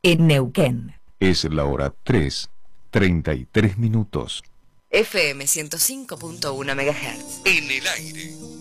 en Neuquén. Es la hora 3:33 minutos. FM 105.1 MHz. En el aire.